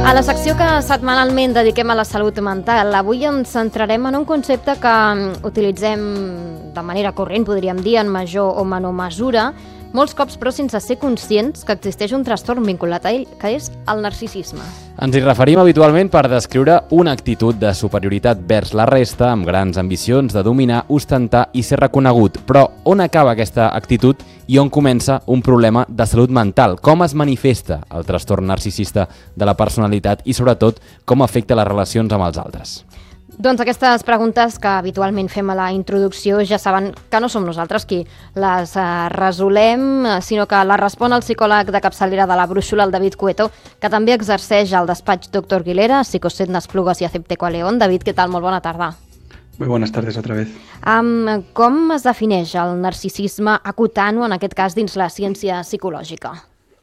A la secció que setmanalment dediquem a la salut mental, avui ens centrarem en un concepte que utilitzem de manera corrent, podríem dir, en major o menor mesura, molts cops però sense ser conscients que existeix un trastorn vinculat a ell, que és el narcisisme. Ens hi referim habitualment per descriure una actitud de superioritat vers la resta, amb grans ambicions de dominar, ostentar i ser reconegut. Però on acaba aquesta actitud i on comença un problema de salut mental? Com es manifesta el trastorn narcisista de la personalitat i, sobretot, com afecta les relacions amb els altres? Doncs aquestes preguntes que habitualment fem a la introducció ja saben que no som nosaltres qui les resolem, sinó que la respon el psicòleg de capçalera de la Brúixola, el David Cueto, que també exerceix al despatx Dr. Guilera, Psicoset N'Esplugues i Acepteco a León. David, què tal? Molt bona tarda. Muy buenas tardes otra vez. Com es defineix el narcisisme acotant-ho, en aquest cas, dins la ciència psicològica?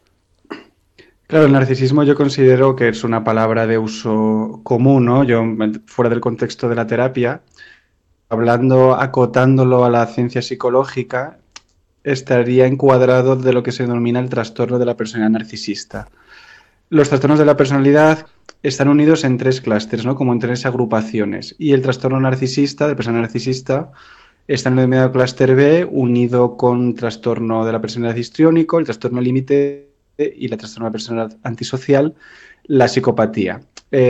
Claro, el narcisismo yo considero que es una palabra de uso común, ¿no? Yo, fuera del contexto de la terapia, acotándolo a la ciencia psicológica, estaría encuadrado de lo que se denomina el trastorno de la personalidad narcisista. Los trastornos de la personalidad están unidos en tres clústeres, ¿no? Como en tres agrupaciones. Y el trastorno narcisista, de personalidad narcisista, está en el denominado clúster B, unido con trastorno de la personalidad histriónico, el trastorno límite y la trastorno de la personalidad antisocial, la psicopatía.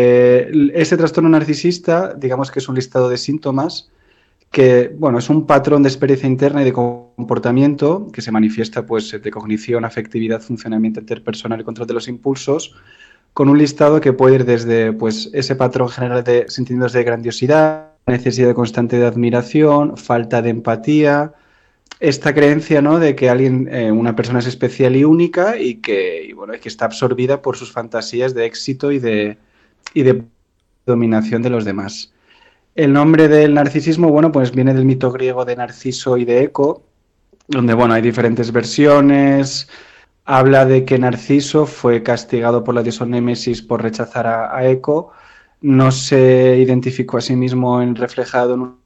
Ese trastorno narcisista, digamos que es un listado de síntomas que, bueno, es un patrón de experiencia interna y de comportamiento que se manifiesta, pues, de cognición, afectividad, funcionamiento interpersonal y control de los impulsos, con un listado que puede ir desde, pues, ese patrón general de sentimientos de grandiosidad, necesidad constante de admiración, falta de empatía, esta creencia, ¿no?, de que una persona es especial y única y que está absorbida por sus fantasías de éxito y de dominación de los demás. El nombre del narcisismo, bueno, pues viene del mito griego de Narciso y de Eco, donde, bueno, hay diferentes versiones. Habla de que Narciso fue castigado por la diosa Némesis por rechazar a Eco, no se identificó a sí mismo reflejado en un...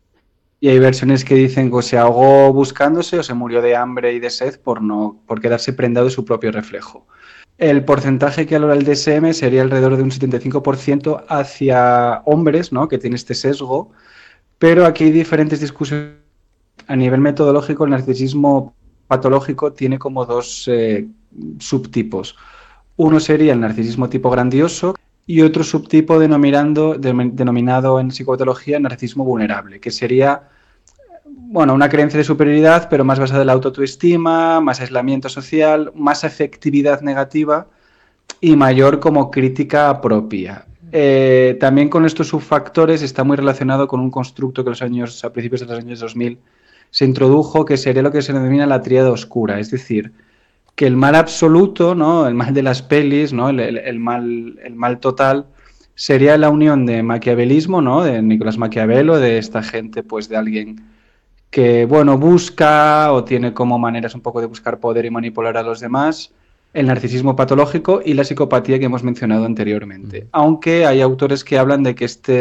Y hay versiones que dicen que se ahogó buscándose o se murió de hambre y de sed por quedarse prendado de su propio reflejo. El porcentaje que valora el DSM sería alrededor de un 75% hacia hombres, ¿no?, que tiene este sesgo, pero aquí hay diferentes discusiones. A nivel metodológico, el narcisismo patológico tiene como dos subtipos. Uno sería el narcisismo tipo grandioso y otro subtipo denominado en psicopatología narcisismo vulnerable, que sería, bueno, una creencia de superioridad, pero más basada en la autoestima, más aislamiento social, más afectividad negativa y mayor como crítica propia. También con estos subfactores está muy relacionado con un constructo que a principios de los años 2000 se introdujo, que sería lo que se denomina la tríada oscura, es decir, que el mal absoluto, ¿no?, el mal de las pelis, ¿no?, el mal total, sería la unión de maquiavelismo, ¿no?, de Nicolás Maquiavelo, de esta gente, pues, de alguien que, bueno, busca o tiene como maneras un poco de buscar poder y manipular a los demás, el narcisismo patológico y la psicopatía que hemos mencionado anteriormente. Aunque hay autores que hablan de que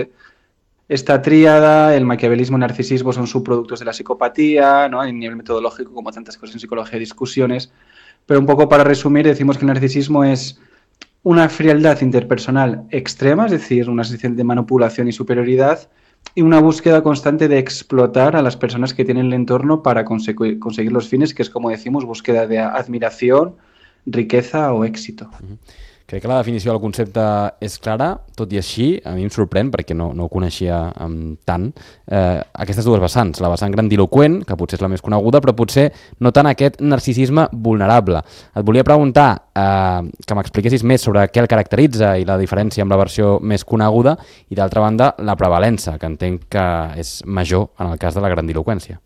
esta tríada, el maquiavelismo y el narcisismo, son subproductos de la psicopatía, ¿no?, a nivel metodológico, como tantas cosas en psicología, discusiones. Pero un poco para resumir, decimos que el narcisismo es una frialdad interpersonal extrema, es decir, una sensación de manipulación y superioridad, y una búsqueda constante de explotar a las personas que tienen el entorno para conseguir los fines, que es, como decimos, búsqueda de admiración, riqueza o éxito. Crec que la definició del concepte és clara, tot i així, a mi em sorprèn, perquè no ho coneixia tant, aquestes dues vessants, la vessant grandiloqüent, que potser és la més coneguda, però potser no tant aquest narcisisme vulnerable. Et volia preguntar que m'expliquessis més sobre què el caracteritza i la diferència amb la versió més coneguda, i d'altra banda, la prevalença, que entenc que és major en el cas de la grandiloqüència.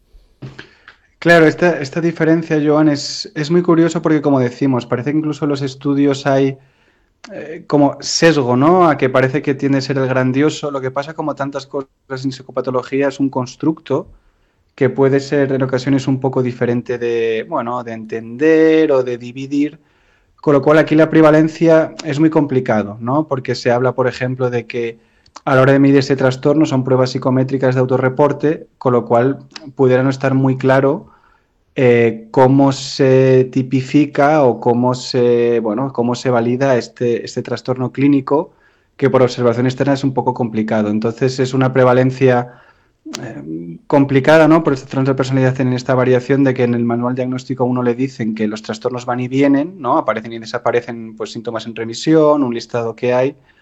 Claro, esta diferencia, Joan, es muy curioso porque, como decimos, parece que incluso en los estudios hay como sesgo, ¿no?, a que parece que tiende a ser el grandioso. Lo que pasa, como tantas cosas en psicopatología, es un constructo que puede ser en ocasiones un poco diferente de entender o de dividir, con lo cual aquí la prevalencia es muy complicado, ¿no?, porque se habla, por ejemplo, de que a la hora de medir ese trastorno son pruebas psicométricas de autorreporte, con lo cual pudiera no estar muy claro cómo se tipifica o cómo se valida este trastorno clínico, que por observación externa es un poco complicado. Entonces es una prevalencia complicada, ¿no? Por este trastorno de personalidad tienen esta variación de que en el manual diagnóstico a uno le dicen que los trastornos van y vienen, ¿no? Aparecen y desaparecen pues síntomas en remisión, un listado que hay,